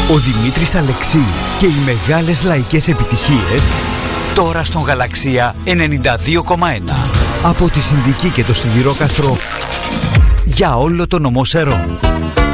Ο Δημήτρης Αλεξίου και οι μεγάλες λαϊκές επιτυχίες τώρα στον Γαλαξία 92,1. Από τη Συνδική και το Σιδηρόκαστρο για όλο το νομό Σερών.